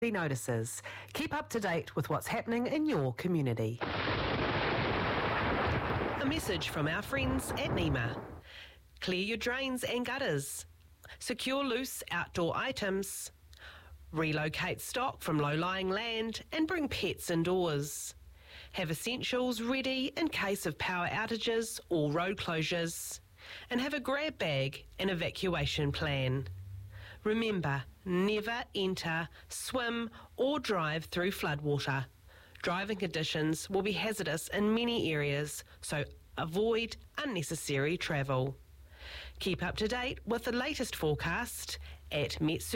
notices. Keep up to date with what's happening in your community. A message from our friends at NEMA. Clear your drains and gutters. Secure loose outdoor items. Relocate stock from low-lying land and bring pets indoors. Have essentials ready in case of power outages or road closures. And have a grab bag and evacuation plan. Remember, never enter, swim or drive through floodwater. Driving conditions will be hazardous in many areas, so avoid unnecessary travel. Keep up to date with the latest forecast at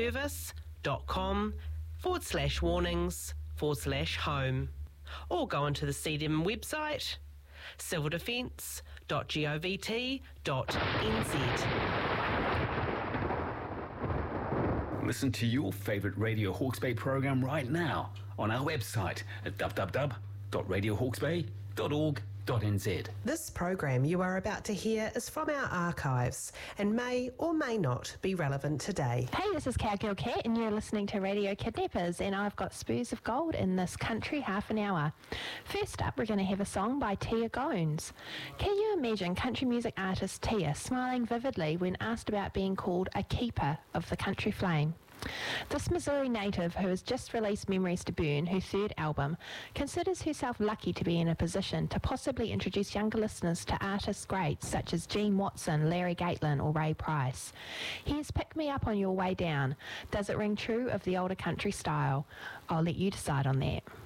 metservice.com/warnings/home. Or go onto the CDM website, civildefence.govt.nz. Listen to your favourite Radio Hawke's Bay programme right now on our website at www.radiohawkesbay.org.nz. This program you are about to hear is from our archives and may or may not be relevant today. Hey, this is Cowgirl Cat and you're listening to Radio Kidnappers, and I've got Spurs of Gold in this country half an hour. First up, we're going to have a song by Tia Gones. Can you imagine country music artist Tia smiling vividly when asked about being called a keeper of the country flame? This Missouri native, who has just released Memories to Burn, her third album, considers herself lucky to be in a position to possibly introduce younger listeners to artists greats such as Gene Watson, Larry Gatlin or Ray Price. Here's Pick Me Up on Your Way Down. Does it ring true of the older country style? I'll let you decide on that.